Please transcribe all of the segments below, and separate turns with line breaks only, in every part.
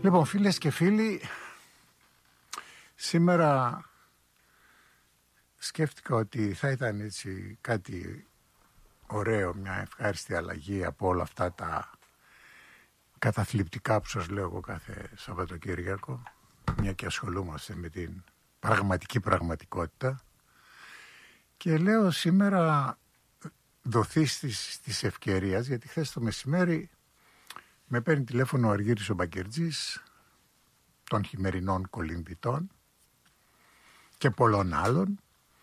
Λοιπόν, φίλες και φίλοι, σήμερα σκέφτηκα ότι θα ήταν έτσι κάτι ωραίο, μια ευχάριστη αλλαγή από όλα αυτά τα καταθλιπτικά που σας λέω εγώ κάθε Σαββατοκύριακο, μια και ασχολούμαστε με την πραγματική πραγματικότητα, και λέω σήμερα δοθείς της ευκαιρίας, γιατί χθες το μεσημέρι με παίρνει τηλέφωνο ο Αργύρης ο Μπακερτζής των χειμερινών κολυμβητών και πολλών άλλων,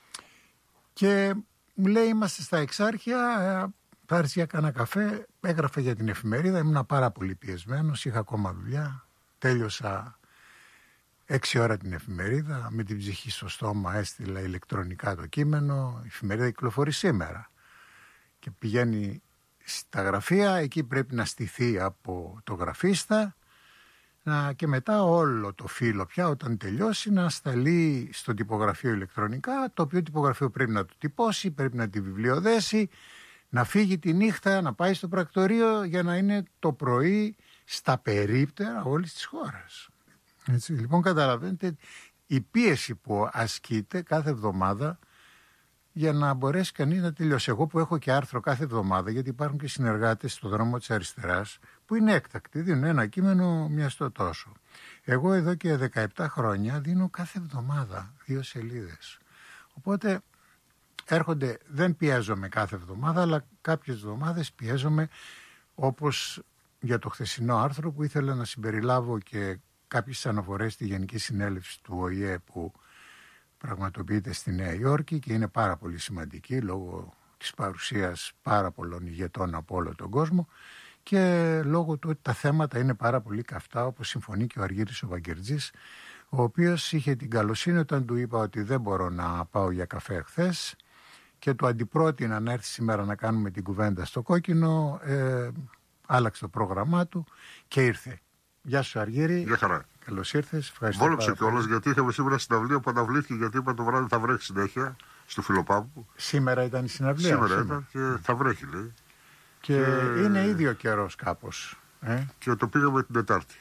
και μου λέει είμαστε στα Εξάρχεια, θα έρθεις για κάνα καφέ. Έγραφε για την εφημερίδα, ήμουν πάρα πολύ πιεσμένος, είχα ακόμα δουλειά, τέλειωσα 6 ώρα την εφημερίδα, με την ψυχή στο στόμα έστειλα ηλεκτρονικά το κείμενο, η εφημερίδα κυκλοφορεί σήμερα και πηγαίνει στα γραφεία, εκεί πρέπει να στηθεί από το γραφίστα και μετά όλο το φύλλο πια όταν τελειώσει να σταλεί στο τυπογραφείο ηλεκτρονικά, το οποίο τυπογραφείο πρέπει να το τυπώσει, πρέπει να τη βιβλιοδέσει, να φύγει τη νύχτα, να πάει στο πρακτορείο για να είναι το πρωί στα περίπτερα όλης της χώρας. Έτσι, λοιπόν, καταλαβαίνετε η πίεση που ασκείται κάθε εβδομάδα για να μπορέσει κανείς να τελειώσει. Εγώ που έχω και άρθρο κάθε εβδομάδα, γιατί υπάρχουν και συνεργάτες στο δρόμο της αριστεράς που είναι έκτακτοι, δίνουν ένα κείμενο μια στο τόσο. Εγώ εδώ και 17 χρόνια δίνω κάθε εβδομάδα 2 σελίδες. Οπότε έρχονται, δεν πιέζομαι κάθε εβδομάδα, αλλά κάποιες εβδομάδες πιέζομαι, όπως για το χθεσινό άρθρο που ήθελα να συμπεριλάβω και κάποιες αναφορές στη Γενική Συνέλευση του ΟΗΕ που πραγματοποιείται στη Νέα Υόρκη και είναι πάρα πολύ σημαντική λόγω της παρουσίας πάρα πολλών ηγετών από όλο τον κόσμο και λόγω του ότι τα θέματα είναι πάρα πολύ καυτά, όπως συμφωνεί και ο Αργύρης ο Βαγκερτζής, ο οποίος είχε την καλοσύνη όταν του είπα ότι δεν μπορώ να πάω για καφέ χθες και του αντιπρότεινα να έρθει σήμερα να κάνουμε την κουβέντα στο κόκκινο, άλλαξε το πρόγραμμά του και ήρθε. Γεια σου Αργύρη.
Γεια χαρά.
Καλώς ήρθες. Ευχαριστώ.
Βόλεψε κιόλας γιατί είχαμε σήμερα συναυλία που αναβλήθηκε γιατί είπα το βράδυ θα βρέχει συνέχεια στο Φιλοπάπου.
Σήμερα ήταν η συναυλία.
Σήμερα ήταν και θα βρέχει λέει.
Και είναι ήδη ο καιρός κάπως.
Και το πήγαμε την Τετάρτη.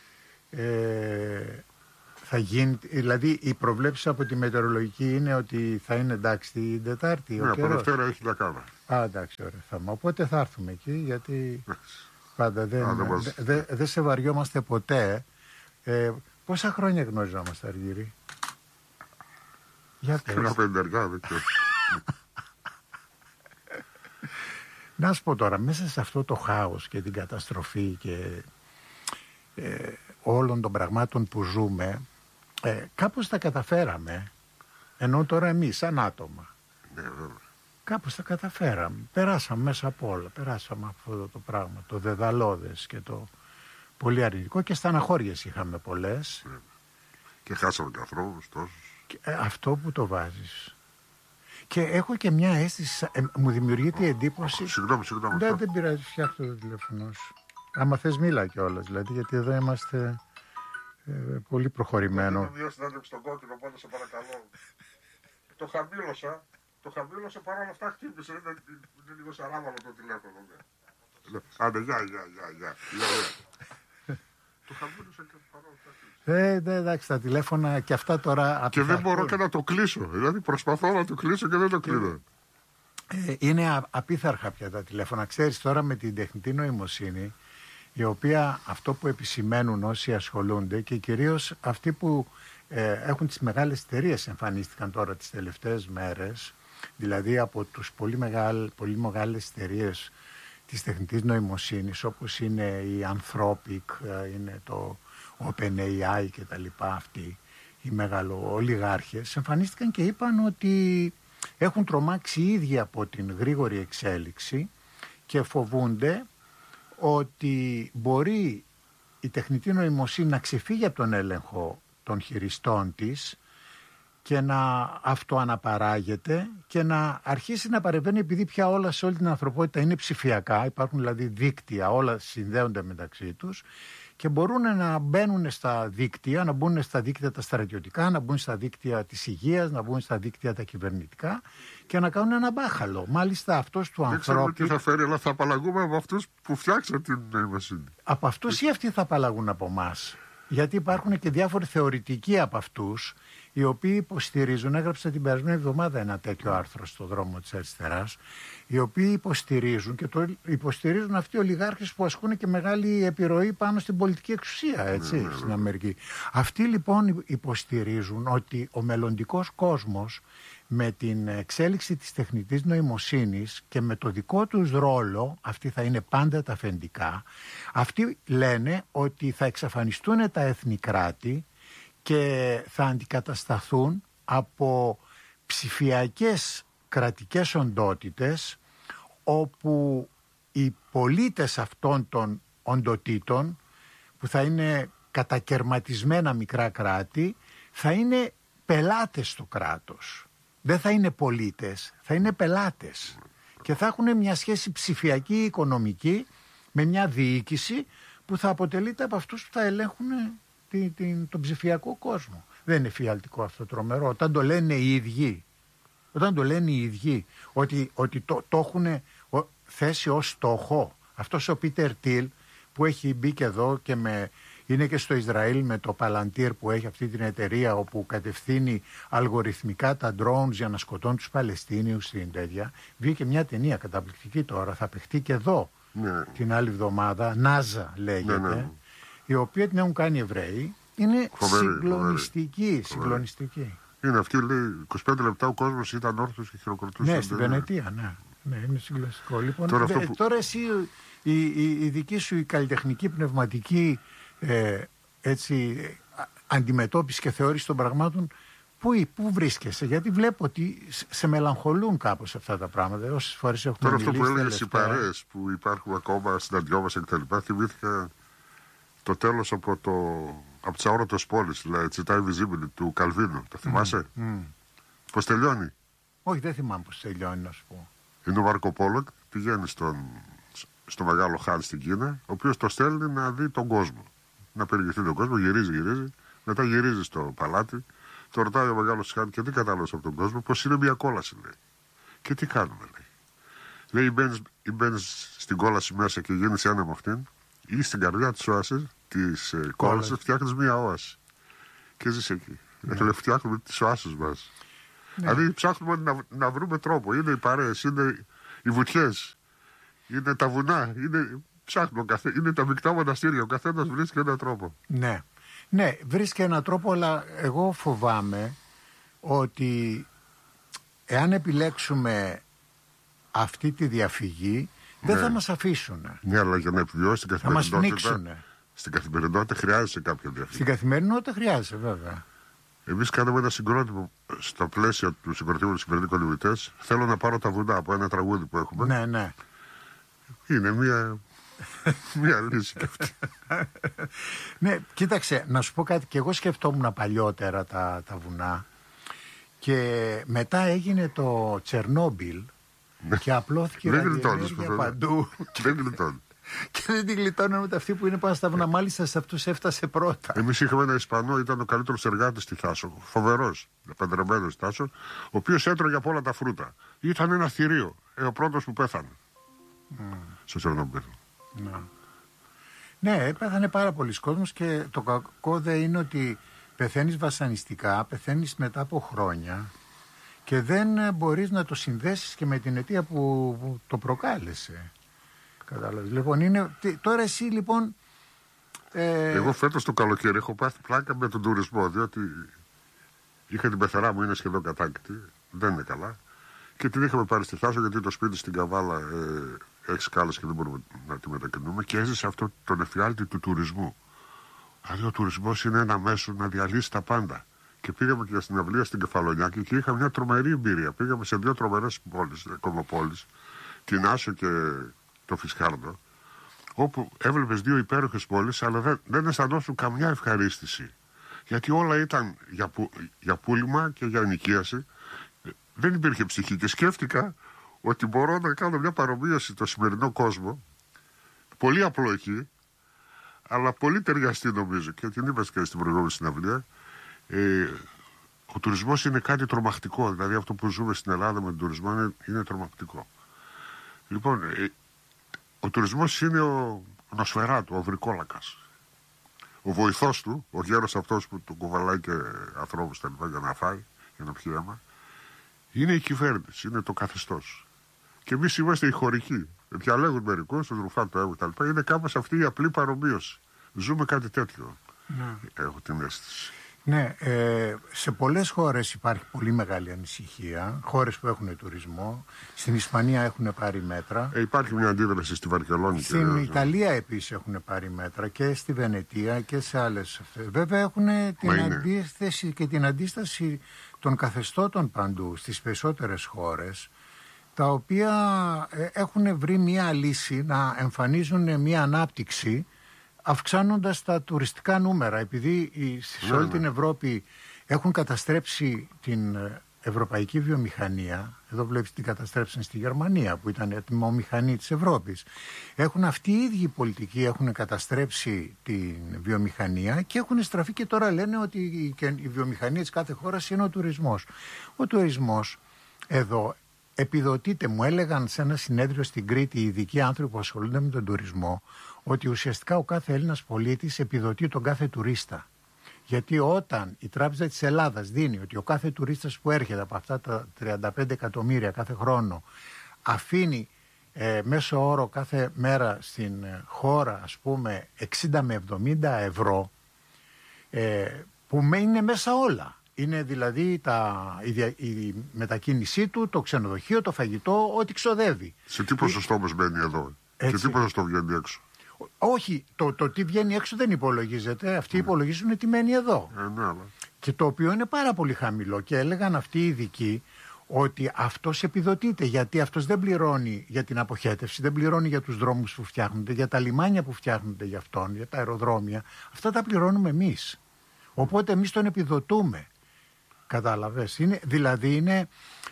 Θα γίνει, δηλαδή οι προβλέψεις από τη μετεωρολογική είναι ότι θα είναι εντάξει την Τετάρτη.
Ναι, από Δευτέρα έχει λακάδα.
Εντάξει, ωραία. Οπότε θα έρθουμε εκεί γιατί πάντα δεν σε βαριόμαστε ποτέ. Πόσα χρόνια γνωριζόμαστε Αργύρη? Για πες.
Ένα 50.
Να σου πω τώρα, μέσα σε αυτό το χάος και την καταστροφή και όλων των πραγμάτων που ζούμε, κάπως τα καταφέραμε, ενώ τώρα εμείς σαν άτομα.
Ναι, βέβαια.
Κάπως τα καταφέραμε, περάσαμε μέσα από όλα, περάσαμε αυτό το πράγμα, το δεδαλώδες και το πολύ αρνητικό και στεναχώριες είχαμε πολλές.
Ναι. Και χάσαμε και ανθρώπους τόσους.
Αυτό που το βάζεις. Και έχω και μια αίσθηση, μου δημιουργείται η εντύπωση.
Συγγνώμη.
Δεν πειράζει, φτιάξτε το τηλέφωνο σου. Άμα θες μίλα κιόλας, δηλαδή, γιατί εδώ είμαστε πολύ προχωρημένο.
Έχω δύο συνάδελφοι στον κόκκινο, οπότε σε παρακαλώ. Το χαμήλωσα παρόλα αυτά χτύπησε. Είναι λίγο σαράβαλο το τηλέφωνο. Άντε, γεια. Το χαμήλωσα και παρόλα αυτά χτύπησε.
Εντάξει, τα τηλέφωνα και αυτά τώρα.
Και δεν μπορώ και να το κλείσω. Δηλαδή προσπαθώ να το κλείσω και δεν το κλείνω.
Είναι απίθαρχα πια τα τηλέφωνα. Ξέρεις τώρα με την τεχνητή νοημοσύνη, η οποία αυτό που επισημαίνουν όσοι ασχολούνται και κυρίως αυτοί που έχουν τις μεγάλες εταιρείες εμφανίστηκαν τώρα τις τελευταίες μέρες, δηλαδή από τους πολύ μεγάλες εταιρείες της τεχνητής νοημοσύνης όπως είναι η Anthropic, είναι το OpenAI και τα λοιπά, αυτοί οι μεγαλοολιγάρχες εμφανίστηκαν και είπαν ότι έχουν τρομάξει ήδη από την γρήγορη εξέλιξη και φοβούνται ότι μπορεί η τεχνητή νοημοσύνη να ξεφύγει από τον έλεγχο των χειριστών της και να αυτοαναπαράγεται και να αρχίσει να παρεμβαίνει, επειδή πια όλα σε όλη την ανθρωπότητα είναι ψηφιακά, υπάρχουν δηλαδή δίκτυα, όλα συνδέονται μεταξύ τους και μπορούν να μπαίνουν στα δίκτυα, να μπουν στα δίκτυα τα στρατιωτικά, να μπουν στα δίκτυα της υγείας, να μπουν στα δίκτυα τα κυβερνητικά και να κάνουν ένα μπάχαλο. Μάλιστα αυτός του ανθρώπου.
Δεν ξέρουμε τι θα φέρει, αλλά θα απαλλαγούμε από αυτούς που φτιάξαν την νοημοσύνη.
Από αυτούς ή αυτοί θα απαλλαγούν από εμάς? Γιατί υπάρχουν και διάφοροι θεωρητικοί από αυτούς, οι οποίοι υποστηρίζουν, έγραψα την περασμένη εβδομάδα ένα τέτοιο άρθρο στο Δρόμο της Αριστεράς, οι οποίοι υποστηρίζουν, και το υποστηρίζουν αυτοί οι ολιγάρχες που ασκούν και μεγάλη επιρροή πάνω στην πολιτική εξουσία, έτσι, στην Αμερική. Αυτοί λοιπόν υποστηρίζουν ότι ο μελλοντικός κόσμος, με την εξέλιξη της τεχνητής νοημοσύνης και με το δικό τους ρόλο, αυτοί θα είναι πάντα τα αφεντικά, αυτοί λένε ότι θα εξαφανιστούν τα έθνη κράτη και θα αντικατασταθούν από ψηφιακές κρατικές οντότητες, όπου οι πολίτες αυτών των οντοτήτων, που θα είναι κατακερματισμένα μικρά κράτη, θα είναι πελάτες στο κράτος. Δεν θα είναι πολίτες, θα είναι πελάτες. Και θα έχουν μια σχέση ψηφιακή οικονομική με μια διοίκηση που θα αποτελείται από αυτούς που θα ελέγχουν τον ψηφιακό κόσμο. Δεν είναι φιαλτικό αυτό, τρομερό? Όταν το λένε οι ίδιοι, ότι το έχουν θέσει ως στόχο. Αυτός ο Πίτερ Τιλ που έχει μπει και εδώ και είναι και στο Ισραήλ με το Palantir που έχει αυτή την εταιρεία, όπου κατευθύνει αλγοριθμικά τα drones για να σκοτώνουν τους Παλαιστίνιους στην τέτοια. Βγήκε μια ταινία καταπληκτική τώρα, θα παιχτεί και εδώ την άλλη εβδομάδα, NASA λέγεται, η οποία την έχουν κάνει Εβραίοι. Είναι συγκλονιστική.
Είναι αυτή, λέει, 25 λεπτά ο κόσμος ήταν όρθιος και χειροκροτούσε.
Ναι, στην Βενετία, ναι, είναι συγκλονιστικό. Λοιπόν, τώρα εσύ, η δική σου η καλλιτεχνική, πνευματική αντιμετώπιση και θεώρηση των πραγμάτων, πού βρίσκεσαι? Γιατί βλέπω ότι σε μελαγχολούν κάπως αυτά τα πράγματα. Όσες φορές έχουμε
μιλήσει. Τώρα αυτό που έλεγες, οι παρέες που υπάρχουν ακόμα, συναντιόμαστε κτλ. Θυμήθηκα το τέλος από τις αόρατες πόλεις, δηλαδή Τσιτάι Visibility του Καλβίνου. Το θυμάσαι? Πώς τελειώνει?
Όχι, δεν θυμάμαι πώς τελειώνει, να σου πω.
Είναι ο Μάρκο Πόλο, πηγαίνει στο μεγάλο χάν στην Κίνα, ο οποίος το στέλνει να δει τον κόσμο. Να περιηγηθεί τον κόσμο, γυρίζει. Μετά γυρίζει στο παλάτι. Το ρωτάει ο μεγάλος χάν και τι κατάλαβες από τον κόσμο? Πως είναι μια κόλαση, λέει. Και τι κάνουμε, λέει. Λέει, μπαίνεις στην κόλαση μέσα και γίνεις ένα με αυτήν, ή στην καρδιά της οάσης, της κόλασης, φτιάχνεις μια όαση. Και ζεις εκεί. Ναι. Φτιάχνουμε τις οάσεις μας. Ναι. Δηλαδή ψάχνουμε να βρούμε τρόπο. Είναι οι παρέες, είναι οι βουτιές, είναι τα βουνά, είναι τα μεικτά μοναστήρια. Ο καθένας βρίσκει έναν τρόπο.
Ναι, βρίσκει έναν τρόπο, αλλά εγώ φοβάμαι ότι εάν επιλέξουμε αυτή τη διαφυγή, δεν θα μας αφήσουν.
Ναι, αλλά για να επιβιώσει την καθημερινότητα,
θα μας πνίξουν.
Στην καθημερινότητα χρειάζεται κάποια διαφυγή.
Στην καθημερινότητα χρειάζεται, βέβαια.
Εμείς κάναμε ένα συγκρότημα στα πλαίσια του συγκροτήματος των Κυβερνητικών Κολυμβητές. Θέλω να πάρω τα βουνά από ένα τραγούδι που έχουμε.
Ναι.
Είναι μια λύση κι αυτή.
Ναι, κοίταξε, να σου πω κάτι. Και εγώ σκεφτόμουν παλιότερα τα βουνά. Και μετά έγινε το Τσερνόμπιλ και απλώθηκε η ραδιενέργεια παντού.
Δεν γλιτώνει.
Και δεν την γλιτώνουν ούτε αυτοί που είναι πάνω στα βουνά. Μάλιστα σε αυτούς έφτασε πρώτα.
Εμείς είχαμε ένα Ισπανό, ήταν ο καλύτερος εργάτης στη Θάσο. Φοβερός, παντρεμένος στη Θάσο, ο οποίος έτρωγε από όλα τα φρούτα. Ήταν ένα θηρίο. Ο πρώτος που πέθανε. Στο Τσερνόμπιλ.
Ναι, πέθανε πάρα πολλοί κόσμος και το κακό δεν είναι ότι πεθαίνεις βασανιστικά, πεθαίνεις μετά από χρόνια και δεν μπορείς να το συνδέσεις και με την αιτία που το προκάλεσε. Κατάλαβες. Λοιπόν, τώρα εσύ λοιπόν...
Εγώ φέτος το καλοκαίρι έχω πάθει πλάκα με τον τουρισμό, διότι είχα την πεθερά μου, είναι σχεδόν κατάκτη, δεν είναι καλά, και την είχαμε πάρει στη Θάσο γιατί το σπίτι στην Καβάλα έχει σκάλες και δεν μπορούμε να τη μετακινούμε, και έζησε αυτό τον εφιάλτη του τουρισμού. Δηλαδή ο τουρισμός είναι ένα μέσο να διαλύσει τα πάντα. Και πήγαμε και στην αυλία στην Κεφαλονιάκη και είχα μια τρομερή εμπειρία. Πήγαμε σε 2 τρομερές πόλεις, κομμοπόλεις, την Άσο και το Φισκάρδο, όπου έβλεπες 2 υπέροχες πόλεις, αλλά δεν αισθανόσουν καμιά ευχαρίστηση. Γιατί όλα ήταν για πούλημα και για ενοικίαση. Δεν υπήρχε ψυχή και σκέφτηκα ότι μπορώ να κάνω μια παρομοίωση στο σημερινό κόσμο, πολύ απλό εκεί, αλλά πολύ ταιριαστή νομίζω. Και την είπα και στην προηγούμενη συναυλία, ο τουρισμός είναι κάτι τρομακτικό. Δηλαδή αυτό που ζούμε στην Ελλάδα με τον τουρισμό είναι τρομακτικό. Λοιπόν, ο τουρισμός είναι ο Νοσφαιράτου, ο βρικόλακας. ο βοηθός του, ο γέρος αυτός που του κουβαλάει και ανθρώπους τα λοιπά για να φάει, για να πιει αίμα, είναι η κυβέρνηση, είναι το καθεστώς. Και εμείς είμαστε οι χωρικοί. Διαλέγουν μερικούς, τους ρουφάνε το έργο κτλ. Είναι κάπως αυτή η απλή παρομοίωση. Ζούμε κάτι τέτοιο. Έχω την αίσθηση.
Ναι, σε πολλές χώρες υπάρχει πολύ μεγάλη ανησυχία. Χώρες που έχουν τουρισμό. Στην Ισπανία έχουν πάρει μέτρα.
Υπάρχει μια αντίδραση στη Βαρκελόνη.
Στην Ιταλία επίσης έχουν πάρει μέτρα και στη Βενετία και σε άλλες. Βέβαια έχουν την αντίθεση και την αντίσταση των καθεστώτων παντού στις περισσότερες χώρες, τα οποία έχουν βρει μια λύση να εμφανίζουν μια ανάπτυξη αυξάνοντας τα τουριστικά νούμερα, επειδή σε όλη την Ευρώπη έχουν καταστρέψει την ευρωπαϊκή βιομηχανία. Εδώ βλέπεις την καταστρέψαν στη Γερμανία, που ήταν η τιμομηχανή της Ευρώπης. Έχουν αυτοί οι ίδιοι πολιτικοί, έχουν καταστρέψει την βιομηχανία και έχουν στραφεί και τώρα λένε ότι η βιομηχανία της κάθε χώρας είναι ο τουρισμός. Ο τουρισμός εδώ επιδοτείται, μου έλεγαν σε ένα συνέδριο στην Κρήτη οι ειδικοί άνθρωποι που ασχολούνται με τον τουρισμό, ότι ουσιαστικά ο κάθε Έλληνας πολίτης επιδοτεί τον κάθε τουρίστα. Γιατί όταν η Τράπεζα της Ελλάδας δίνει ότι ο κάθε τουρίστας που έρχεται από αυτά τα 35 εκατομμύρια κάθε χρόνο αφήνει μέσο όρο κάθε μέρα στην χώρα, ας πούμε, 60 με 70 ευρώ, που είναι μέσα όλα. Είναι δηλαδή η μετακίνησή του, το ξενοδοχείο, το φαγητό, ό,τι ξοδεύει.
Σε τι ποσοστό όμως μπαίνει εδώ, σε τι ποσοστό βγαίνει έξω?
Όχι, το τι βγαίνει έξω δεν υπολογίζεται. Αυτοί υπολογίζουν τι μένει εδώ.
Ναι.
Και το οποίο είναι πάρα πολύ χαμηλό. Και έλεγαν αυτοί οι ειδικοί ότι αυτός επιδοτείται, γιατί αυτός δεν πληρώνει για την αποχέτευση, δεν πληρώνει για τους δρόμους που φτιάχνονται, για τα λιμάνια που φτιάχνονται για αυτόν, για τα αεροδρόμια. Αυτά τα πληρώνουμε εμείς. Οπότε εμείς τον επιδοτούμε. Κατάλαβες. Δηλαδή είναι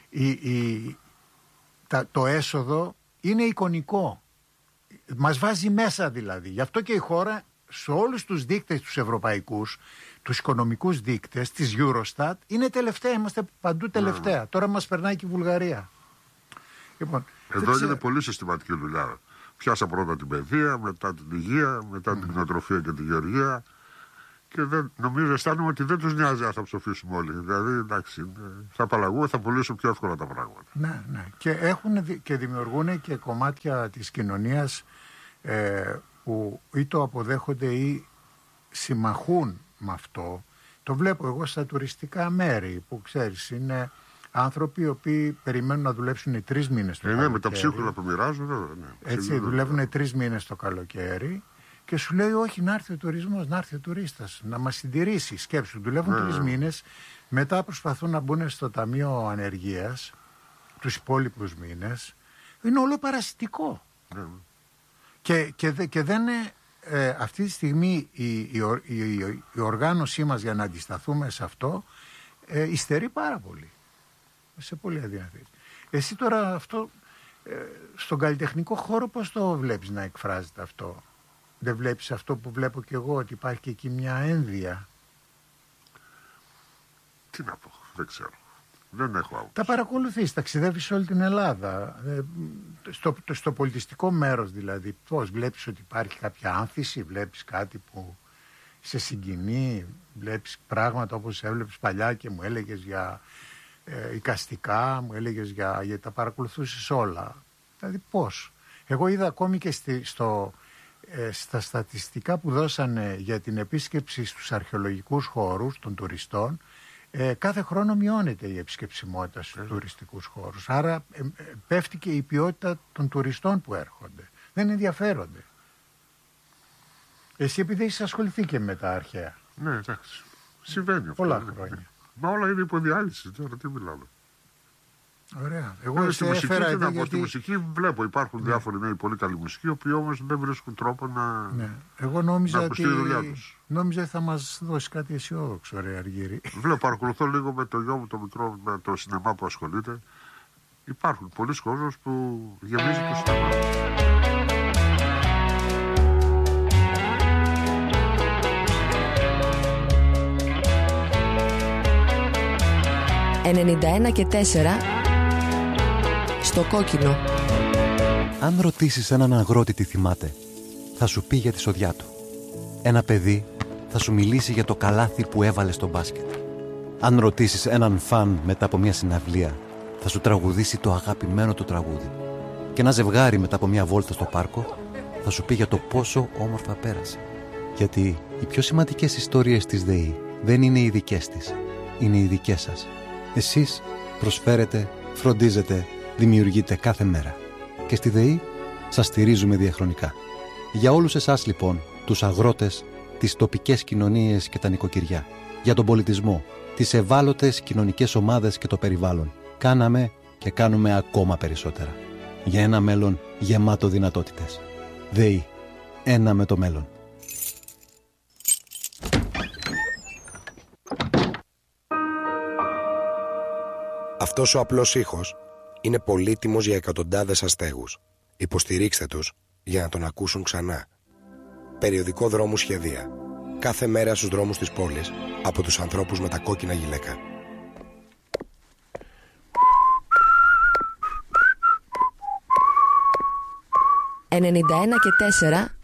το έσοδο είναι εικονικό. Μας βάζει μέσα δηλαδή. Γι' αυτό και η χώρα σε όλους τους δείκτες τους ευρωπαϊκούς, τους οικονομικούς δείκτες της Eurostat, είναι τελευταία. Είμαστε παντού τελευταία. Τώρα μας περνάει και η Βουλγαρία. Λοιπόν,
εδώ έγινε πολύ συστηματική δουλειά. Πιάσα πρώτα την παιδεία, μετά την υγεία, μετά την κτηνοτροφία και τη γεωργία. Και νομίζω αισθάνομαι ότι δεν τους νοιάζει αν θα ψοφήσουμε όλοι. Δηλαδή, εντάξει, θα απαλλαγούν, θα πουλήσουν πιο εύκολα τα πράγματα.
Ναι. Και δημιουργούν και κομμάτια της κοινωνίας που ή το αποδέχονται ή συμμαχούν με αυτό. Το βλέπω εγώ στα τουριστικά μέρη που ξέρεις, είναι άνθρωποι οι οποίοι περιμένουν να δουλέψουν 3 μήνες το καλοκαίρι.
Με τα ψίχουλα που μοιράζουν, βέβαια. Ναι.
Έτσι, δουλεύουν 3 μήνες το καλοκαίρι. Και σου λέει όχι, να έρθει ο τουρισμός, να έρθει ο τουρίστας, να μας συντηρήσει. Σκέψου, δουλεύουν 3 μήνες, μετά προσπαθούν να μπουν στο Ταμείο Ανεργίας τους υπόλοιπους μήνες. Είναι όλο παρασιτικό. Και δεν είναι αυτή τη στιγμή η οργάνωσή μας για να αντισταθούμε σε αυτό υστερεί πάρα πολύ. Σε πολύ αδυνατή. Εσύ τώρα αυτό στον καλλιτεχνικό χώρο πώς το βλέπεις να εκφράζεται αυτό? Δεν βλέπεις αυτό που βλέπω κι εγώ, ότι υπάρχει και εκεί μια ένδυα?
Τι να πω, δεν ξέρω. Δεν έχω άποψη.
Τα παρακολουθείς, ταξιδεύεις σε όλη την Ελλάδα. Στο πολιτιστικό μέρος δηλαδή, πώς βλέπεις ότι υπάρχει κάποια άνθηση, βλέπεις κάτι που σε συγκινεί, βλέπεις πράγματα όπως έβλεπες παλιά και μου έλεγες για εικαστικά, μου έλεγες γιατί τα παρακολουθούσες όλα. Δηλαδή πώς? Εγώ είδα ακόμη και στα στατιστικά που δώσανε για την επίσκεψη στους αρχαιολογικούς χώρους των τουριστών, κάθε χρόνο μειώνεται η επισκεψιμότητα στους τουριστικούς χώρους. Άρα πέφτει και η ποιότητα των τουριστών που έρχονται. Δεν ενδιαφέρονται. Εσύ επειδή έχεις ασχοληθεί και με τα αρχαία.
Ναι, εντάξει. Συμβαίνει αυτό.
Πολλά χρόνια.
Μα όλα είναι υποδιάλυση. Τώρα τι μιλάμε.
Ωραία. Εγώ στη
μουσική βλέπω υπάρχουν διάφοροι νέοι πολύ καλοί μουσικοί, οι οποίοι όμως δεν βρίσκουν τρόπο να.
Ναι. Εγώ νόμιζα
ότι
νόμιζα θα μας δώσει κάτι αισιόδοξο, ρε Αργύρη.
Βλέπω, παρακολουθώ λίγο με το γιο μου το μικρό, με το σινεμά που ασχολείται. Υπάρχουν πολλοί κόσμος που γεμίζει το σινεμά.
91 και 4 στο κόκκινο.
Αν ρωτήσεις έναν αγρότη τι θυμάται, θα σου πει για τη σοδιά του. Ένα παιδί
θα σου μιλήσει για το καλάθι που έβαλε στο μπάσκετ. Αν ρωτήσεις έναν φαν μετά από μια συναυλία, θα σου τραγουδήσει το αγαπημένο του τραγούδι. Και ένα ζευγάρι μετά από μια βόλτα στο πάρκο θα σου πει για το πόσο όμορφα πέρασε. Γιατί οι πιο σημαντικές ιστορίες της ΔΕΗ δεν είναι οι δικές της, είναι οι δικές σας. Εσείς προσφέρετε, φροντίζετε, δημιουργείτε κάθε μέρα. Και στη ΔΕΗ σας στηρίζουμε διαχρονικά. Για όλους εσάς λοιπόν, τους αγρότες, τις τοπικές κοινωνίες και τα νοικοκυριά, για τον πολιτισμό, τις ευάλωτες κοινωνικές ομάδες και το περιβάλλον, κάναμε και κάνουμε ακόμα περισσότερα. Για ένα μέλλον γεμάτο δυνατότητες. ΔΕΗ. Ένα με το μέλλον.
Αυτός ο απλός ήχος είναι πολύτιμος για εκατοντάδες αστέγους. Υποστηρίξτε τους για να τον ακούσουν ξανά. Περιοδικό Δρόμου Σχεδία. Κάθε μέρα στους δρόμους της πόλης από τους ανθρώπους με τα κόκκινα γυλαίκα.
91 και 4